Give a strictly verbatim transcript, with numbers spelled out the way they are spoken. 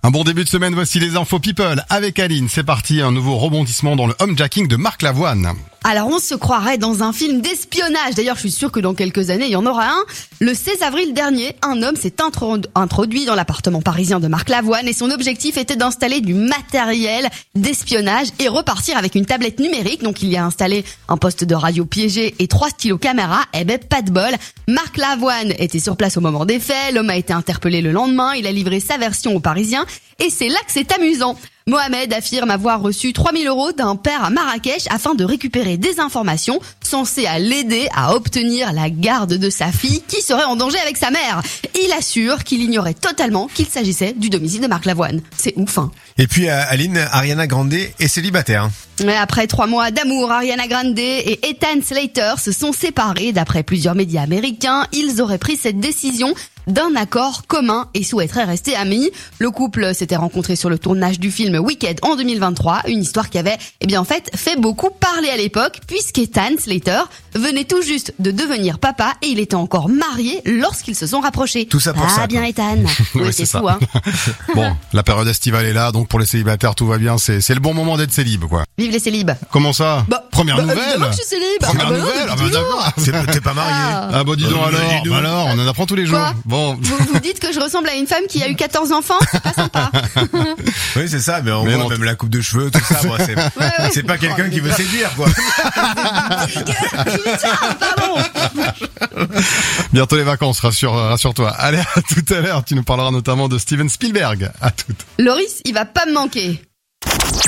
Un bon début de semaine, voici les infos people avec Aline. C'est parti, un nouveau rebondissement dans le homejacking de Marc Lavoine. Alors on se croirait dans un film d'espionnage. D'ailleurs, je suis sûre que dans quelques années, il y en aura un. Le seize avril dernier, un homme s'est intro- introduit dans l'appartement parisien de Marc Lavoine et son objectif était d'installer du matériel d'espionnage et repartir avec une tablette numérique. Donc il y a installé un poste de radio piégé et trois stylos caméra. Eh ben pas de bol. Marc Lavoine était sur place au moment des faits. L'homme a été interpellé le lendemain. Il a livré sa version aux Parisiens. Et c'est là que c'est amusant. Mohamed affirme avoir reçu trois mille euros d'un père à Marrakech afin de récupérer des informations censées à l'aider à obtenir la garde de sa fille qui serait en danger avec sa mère. Il assure qu'il ignorait totalement qu'il s'agissait du domicile de Marc Lavoine. C'est ouf, hein. Et puis euh, Aline, Ariana Grande est célibataire. Mais après trois mois d'amour, Ariana Grande et Ethan Slater se sont séparés. D'après plusieurs médias américains, ils auraient pris cette décision d'un accord commun et souhaiteraient rester amis. Le couple s'était rencontré sur le tournage du film Wicked en deux mille vingt-trois, une histoire qui avait, eh bien en fait, fait beaucoup parler à l'époque, puisqu'Ethan Slater venait tout juste de devenir papa et il était encore marié lorsqu'ils se sont rapprochés. Tout ça pour ah, ça. Ah bien Ethan. Oui, Ouais, c'est c'est fou, ça. hein. Bon, la période estivale est là, donc pour les célibataires, tout va bien. C'est, c'est le bon moment d'être célib, quoi. Vive les célibes. Comment ça? Bah, Première bah, nouvelle. évidemment que je suis célib. Première Ah bah non, nouvelle. depuis Ah bah toujours. d'accord. T'es, t'es pas marié. Ah. Ah bah dis donc Euh, alors. dis donc. Bah alors, on en apprend tous les jours. Quoi Bon. Vous, vous dites que je ressemble à une femme qui a eu quatorze enfants? C'est pas sympa. Oui, c'est ça, mais en Mais gros, non. même la coupe de cheveux, tout ça, moi, c'est, ouais. c'est pas quelqu'un qui veut séduire, quoi. Pardon. Bientôt les vacances, rassure, rassure-toi. Allez, à tout à l'heure. Tu nous parleras notamment de Steven Spielberg. À toutes. Loris, il va pas me manquer.